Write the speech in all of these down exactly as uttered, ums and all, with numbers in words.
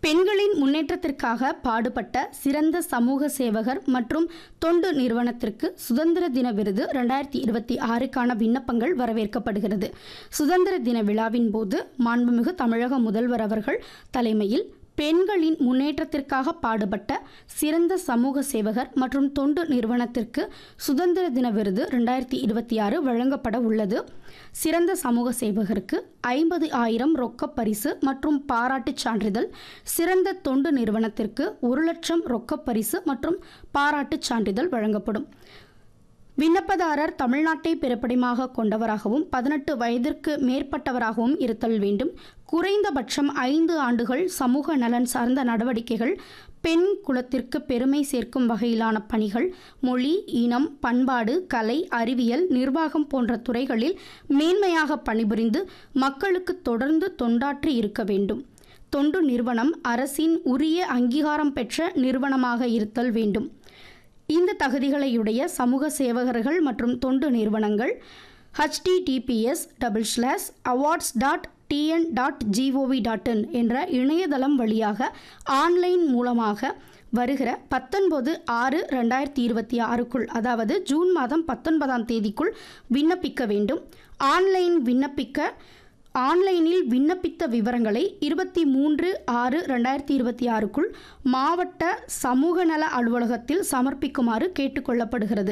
பெண்களின் முன்னேற்றத்திற்காக பாடுபட்ட சிறந்த சமூக சேவகர் மற்றும் தொண்டு நிறுவனத்திற்கு சுதந்திர தின விருது இரண்டாயிரத்தி இருபத்தி ஆறுக்கான விண்ணப்பங்கள் வரவேற்கப்படுகிறது. சுதந்திர தின விழாவின் போது மாண்புமிகு தமிழக முதல்வர் அவர்கள் தலைமையில் பெண்களின் முன்னேற்றத்திற்காக பாடுபட்ட சிறந்த சமூக சேவகர் மற்றும் தொண்டு நிறுவனத்திற்கு சுதந்திர தின விருது இரண்டாயிரத்தி இருபத்தி ஆறு வழங்கப்பட உள்ளது. சிறந்த சமூக சேவகருக்கு ஐம்பது ஆயிரம் ரொக்க பரிசு மற்றும் பாராட்டுச் சான்றிதழ், சிறந்த தொண்டு நிறுவனத்திற்கு ஒரு லட்சம் ரொக்க பரிசு மற்றும் பாராட்டுச் சான்றிதழ் வழங்கப்படும். விண்ணப்பதாரர் தமிழ்நாட்டை பிறப்பிடமாக கொண்டவராகவும் பதினெட்டு வயதிற்கு மேற்பட்டவராகவும் இருத்தல் வேண்டும். குறைந்தபட்சம் ஐந்து ஆண்டுகள் சமூக நலன் சார்ந்த நடவடிக்கைகள், பெண் குலத்திற்கு பெருமை சேர்க்கும் வகையிலான பணிகள், மொழி, இனம், பண்பாடு, கலை, அறிவியல், நிர்வாகம் போன்ற துறைகளில் மேன்மையாக பணிபுரிந்து மக்களுக்கு தொடர்ந்து தொண்டாற்றி இருக்க வேண்டும். தொண்டு நிறுவனம் அரசின் உரிய அங்கீகாரம் பெற்ற நிறுவனமாக இருத்தல் வேண்டும். இந்த தகுதிகளையுடைய சமூக சேவகர்கள் மற்றும் தொண்டு நிறுவனங்கள் HTTPS double slash awards dot TN dot gov dot in என்ற இணையதளம் வழியாக ஆன்லைன் மூலமாக வருகிற பத்தொன்பது ஆறு ரெண்டாயிரத்தி இருபத்தி ஆறுக்குள் அதாவது ஜூன் மாதம் பத்தொன்பதாம் தேதிக்குள் விண்ணப்பிக்க வேண்டும். ஆன்லைன் விண்ணப்பிக்க ஆன்லைனில் விண்ணப்பித்த விவரங்களை இருபத்தி மூன்று ஆறு ரெண்டாயிரத்தி இருபத்தி ஆறுக்குள் மாவட்ட சமூக நல அலுவலகத்தில் சமர்ப்பிக்குமாறு கேட்டுக்கொள்ளப்படுகிறது.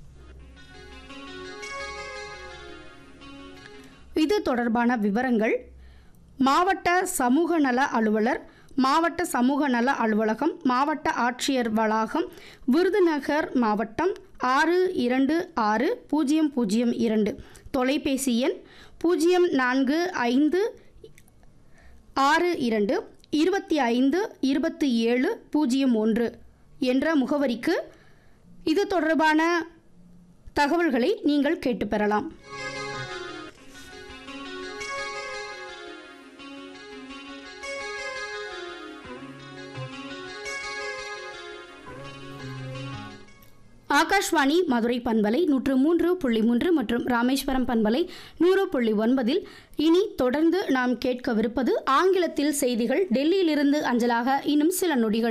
இது தொடர்பான விவரங்கள் மாவட்ட சமூக நல அலுவலர், மாவட்ட சமூக நல அலுவலகம், மாவட்ட ஆட்சியர் வளாகம், விருதுநகர் மாவட்டம் ஆறு இரண்டு ஆறு பூஜ்ஜியம் பூஜ்ஜியம் இரண்டு. தொலைபேசி எண் பூஜ்ஜியம் நான்கு ஐந்து ஆறு இரண்டு இருபத்தி ஐந்து இருபத்தி ஏழு பூஜ்ஜியம் ஒன்று என்ற முகவரிக்கு இது தொடர்பான தகவல்களை நீங்கள் கேட்டு பெறலாம். ஆகாஷ்வாணி மதுரை பண்பலை நூற்று மூன்று புள்ளி மூன்று மற்றும் ராமேஸ்வரம் பண்பலை நூறு புள்ளி ஒன்பதில் இனி தொடர்ந்து நாம் கேட்கவிருப்பது ஆங்கிலத்தில் செய்திகள் டெல்லியிலிருந்து அஞ்சலாக இன்னும் சில நொடிகள்.